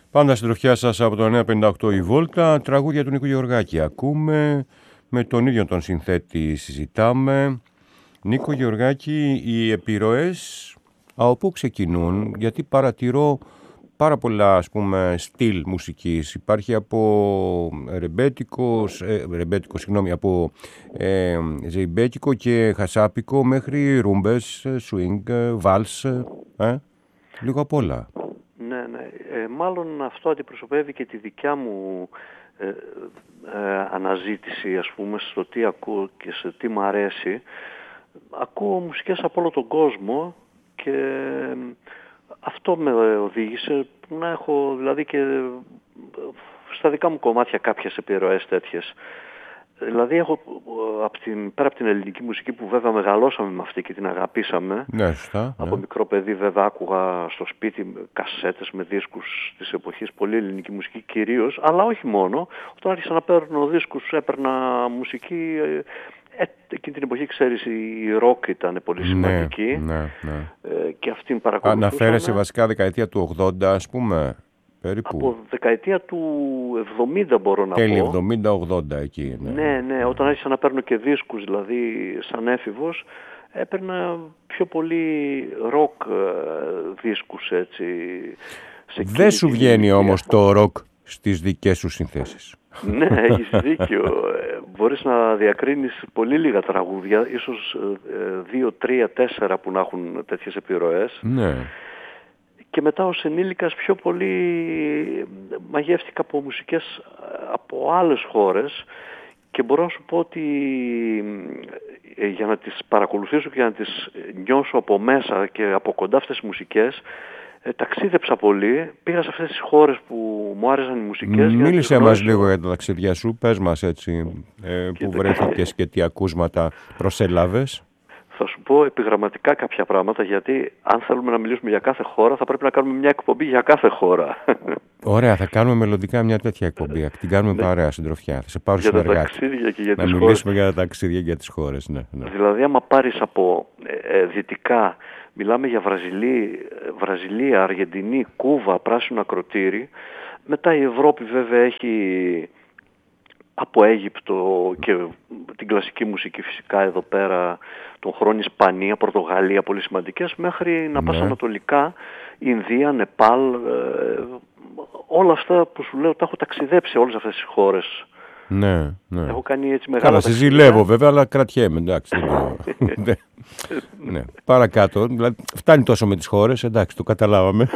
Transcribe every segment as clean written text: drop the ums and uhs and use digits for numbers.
Πάντα στην τροφιά σας από το 958 η Βόλτα, τραγούδια του Νίκου Γεωργάκη. Ακούμε, με τον ίδιο τον συνθέτη συζητάμε. Νίκο Γεωργάκη, οι επιρροές από πού ξεκινούν? Γιατί παρατηρώ πάρα πολλά, ας πούμε, στυλ μουσικής. Υπάρχει από από ζεϊμπέκικο και χασάπικο μέχρι ρούμπες, swing, βάλς, λίγο απ' όλα. Ναι. Μάλλον αυτό αντιπροσωπεύει και τη δικιά μου αναζήτηση, ας πούμε, στο τι ακούω και σε τι μου αρέσει. Ακούω μουσικές από όλο τον κόσμο και αυτό με οδήγησε να έχω δηλαδή και στα δικά μου κομμάτια κάποιες επιρροές τέτοιες. Δηλαδή έχω πέρα από την ελληνική μουσική που βέβαια μεγαλώσαμε με αυτή και την αγαπήσαμε. Ναι, σωστά. Από μικρό παιδί βέβαια άκουγα στο σπίτι κασέτες με δίσκους της εποχής, πολύ ελληνική μουσική κυρίως, αλλά όχι μόνο. Όταν άρχισα να παίρνω δίσκους έπαιρνα μουσική. Εκείνη την εποχή, ξέρεις, η ροκ ήταν πολύ σημαντική. Ναι. Και αυτήν παρακολουθούσαμε. Αναφέρεσαι βασικά δεκαετία του 80, ας πούμε, περίπου. Από δεκαετία του 70 μπορώ να πω. Τέλη 70-80 εκεί. Ναι, όταν άρχισα να παίρνω και δίσκους, δηλαδή σαν έφηβος, έπαιρνα πιο πολύ ροκ δίσκους, έτσι. Δεν σου βγαίνει όμως το ροκ στις δικές σου συνθέσεις. Ναι, έχεις δίκιο. Μπορείς να διακρίνεις πολύ λίγα τραγούδια, ίσως 2, 3, 4 που να έχουν τέτοιες επιρροές. Ναι. Και μετά ως ενήλικας πιο πολύ μαγεύτηκα από μουσικές από άλλες χώρες και μπορώ να σου πω ότι για να τις παρακολουθήσω και για να τις νιώσω από μέσα και από κοντά αυτές τις μουσικές, ταξίδεψα πολύ, πήγα σε αυτές τις χώρες που μου άρεσαν οι μουσικές. Μίλησέ μας λίγο για τα ταξίδια σου, πες μας έτσι, που βρέθηκες και τι ακούσματα προσέλαβες. Θα σου πω επιγραμματικά κάποια πράγματα, γιατί αν θέλουμε να μιλήσουμε για κάθε χώρα θα πρέπει να κάνουμε μια εκπομπή για κάθε χώρα. Ωραία, θα κάνουμε μελλοντικά μια τέτοια εκπομπή. Την κάνουμε παρέα, συντροφιά. Θα σε πάρω για συνεργάτη. Τα ταξίδια και για να τις μιλήσουμε χώρες. για τα ταξίδια και για τις χώρες. Ναι. Δηλαδή, άμα πάρεις από δυτικά, μιλάμε για Βραζιλία, Αργεντινή, Κούβα, πράσινο ακροτήρι. Μετά η Ευρώπη βέβαια έχει από Αίγυπτο και την κλασική μουσική φυσικά εδώ πέρα, τον χρόνο Ισπανία, Πορτογαλία, πολύ σημαντικές, μέχρι να πας ανατολικά, Ινδία, Νεπάλ, όλα αυτά που σου λέω τα έχω ταξιδέψει σε όλες αυτές τις χώρες. Ναι. Έχω κάνει έτσι μεγάλα Καλά, συζηλεύω βέβαια, αλλά κρατιέμαι, εντάξει. Ναι. Παρακάτω, δηλαδή φτάνει τόσο με τις χώρες, εντάξει, το καταλάβαμε.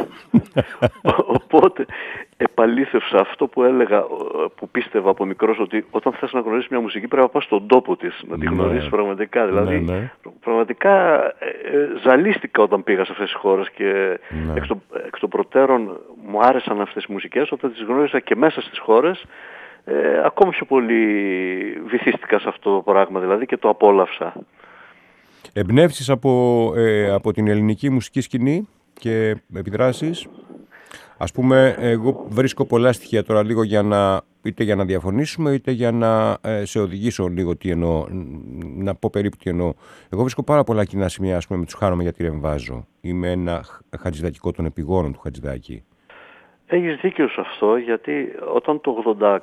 Οπότε επαλήθευσα αυτό που έλεγα, που πίστευα από μικρός, ότι όταν θες να γνωρίσεις μια μουσική πρέπει να πας στον τόπο της, να τη γνωρίσεις πραγματικά. Δηλαδή, πραγματικά ζαλίστηκα όταν πήγα σε αυτές τις χώρες και εκ των προτέρων μου άρεσαν αυτές οι μουσικές. Όταν τις γνώρισα και μέσα στις χώρες, ακόμα πιο πολύ βυθίστηκα σε αυτό το πράγμα, δηλαδή, και το απόλαυσα. Εμπνεύσεις από την ελληνική μουσική σκηνή και επιδράσεις? Ας πούμε, εγώ βρίσκω πολλά στοιχεία τώρα λίγο είτε για να διαφωνήσουμε, είτε για να σε οδηγήσω λίγο τι εννοώ, να πω περίπου τι εννοώ. Εγώ βρίσκω πάρα πολλά κοινά σημεία, ας πούμε, με τους Χάνομαι γιατί ρεμβάζω. Είμαι ένα χατζηδακικό των επιγόνων του Χατζηδάκη. Έχεις δίκιο σε αυτό, γιατί όταν το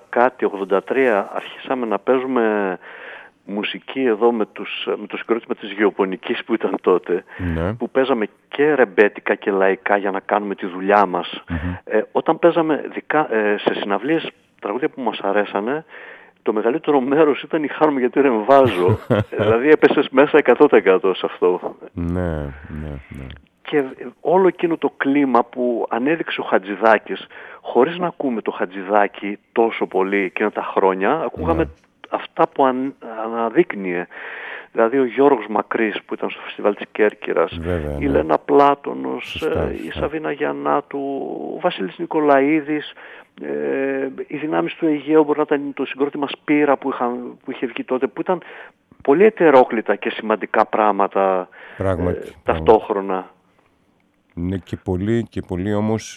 83 αρχίσαμε να παίζουμε μουσική εδώ με το συγκρότημα της Γεωπονικής που ήταν τότε, που παίζαμε και ρεμπέτικα και λαϊκά για να κάνουμε τη δουλειά μας. Όταν παίζαμε σε συναυλίες τραγούδια που μας αρέσανε, το μεγαλύτερο μέρος ήταν η Χάνομαι γιατί ρεμβάζω. Δηλαδή έπεσες μέσα 100% σε αυτό. Ναι. Και όλο εκείνο το κλίμα που ανέδειξε ο Χατζηδάκης, χωρίς να ακούμε το Χατζηδάκη τόσο πολύ εκείνα τα χρόνια, ακούγαμε αυτά που αναδείκνυε. Δηλαδή ο Γιώργος Μακρύς που ήταν στο φεστιβάλ της Κέρκυρας, η Λένα Πλάτωνος, η Σαβίνα Γιαννάτου, ο Βασίλης Νικολαίδης, οι δυνάμεις του Αιγαίου, μπορεί να ήταν το συγκρότημα Σπύρα που είχε βγει τότε, που ήταν πολύ ετερόκλητα και σημαντικά πράγματα ταυτόχρονα. Ναι, και πολύ όμως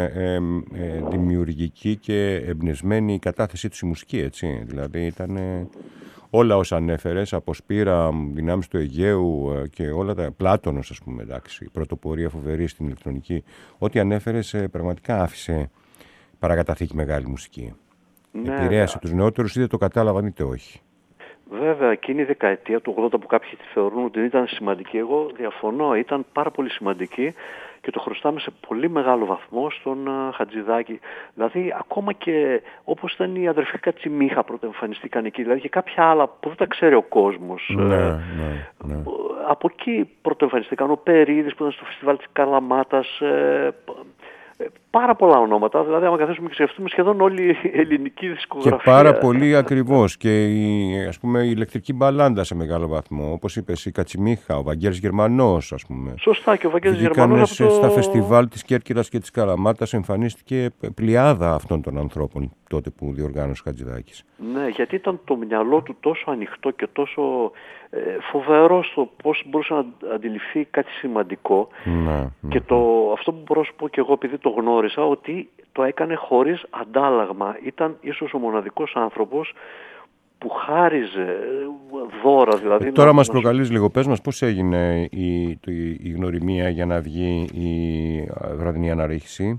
δημιουργική και εμπνευσμένη η κατάθεσή του η μουσική, έτσι. Δηλαδή ήταν όλα όσα ανέφερες, από Σπύρα, δυνάμεις του Αιγαίου και όλα τα Πλάτωνος, ας πούμε, εντάξει, πρωτοπορία φοβερή στην ηλεκτρονική. Ό,τι ανέφερες πραγματικά άφησε παρακαταθήκη μεγάλη μουσική. Ναι, Επηρέασε τους νεότερους, είτε το κατάλαβαν είτε όχι. Βέβαια, εκείνη η δεκαετία του 80 που κάποιοι τη θεωρούν ότι ήταν σημαντική, εγώ διαφωνώ, ήταν πάρα πολύ σημαντική και το χρωστάμε σε πολύ μεγάλο βαθμό στον Χατζηδάκη. Δηλαδή, ακόμα και όπως ήταν η αδερφή Κατσιμίχα πρώτα εμφανιστήκαν εκεί, δηλαδή και κάποια άλλα που δεν τα ξέρει ο κόσμος. Ναι. Από εκεί πρώτα εμφανιστήκαν ο Περίδης που ήταν στο φεστιβάλ της Καλαμάτας. Πάρα πολλά ονόματα, δηλαδή άμα καθίσουμε και σκεφτούμε σχεδόν όλη η ελληνική δισκογραφία. Και πάρα πολύ ακριβώς. Και ας πούμε, η ηλεκτρική μπαλάντα σε μεγάλο βαθμό. Όπως είπες, η Κατσιμίχα, ο Βαγγέλης Γερμανός, ας πούμε. Σωστά, και ο Βαγγέλης Γερμανός στα φεστιβάλ της Κέρκυρας και της Καλαμάτας εμφανίστηκε πλειάδα αυτών των ανθρώπων τότε που διοργάνωσε ο Χατζηδάκης. Ναι, γιατί ήταν το μυαλό του τόσο ανοιχτό και τόσο φοβερό στο πώς μπορούσε να αντιληφθεί κάτι σημαντικό. Και αυτό που μπορώ να σου πω και εγώ, επειδή το γνώρισα, ότι το έκανε χωρίς αντάλλαγμα. Ήταν ίσως ο μοναδικός άνθρωπος που χάριζε δώρα. Δηλαδή, τώρα μας προκαλείς λίγο. Πες μας πώς έγινε η γνωριμία για να βγει η βραδινή αναρρίχηση.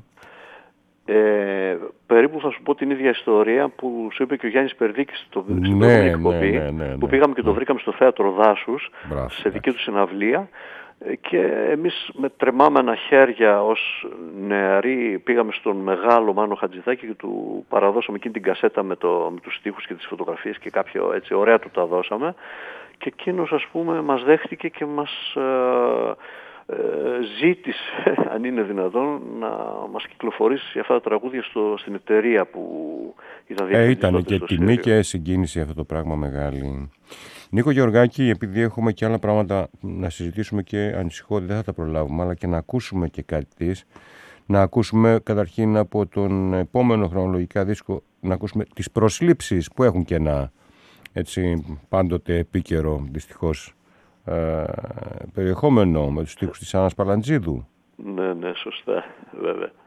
Περίπου θα σου πω την ίδια ιστορία που σου είπε και ο Γιάννης Περδίκης στην προηγούμενη εκπομπή, που πήγαμε και το βρήκαμε στο Θέατρο Δάσους, σε δική του συναυλία, και εμείς με τρεμάμενα χέρια ως νεαροί πήγαμε στον μεγάλο Μάνο Χατζηδάκη και του παραδώσαμε εκείνη την κασέτα με τους στίχους και τις φωτογραφίες και κάποιο έτσι ωραία του τα δώσαμε, και εκείνος, ας πούμε, μας δέχτηκε και μας ζήτησε, αν είναι δυνατόν, να μας κυκλοφορήσει αυτά τα τραγούδια στην εταιρεία που ήταν διευθυντής. Ήταν και τιμή και συγκίνηση αυτό το πράγμα μεγάλη. Νίκο Γεωργάκη, επειδή έχουμε και άλλα πράγματα να συζητήσουμε και ανησυχώ δεν θα τα προλάβουμε, αλλά και να ακούσουμε και κάτι της, να ακούσουμε καταρχήν από τον επόμενο χρονολογικά δίσκο, να ακούσουμε τις προσλήψεις που έχουν και ένα έτσι πάντοτε επίκαιρο δυστυχώς περιεχόμενο με τους στίχους της Άννας Παλαντζίδου. Ναι, σωστά, βέβαια.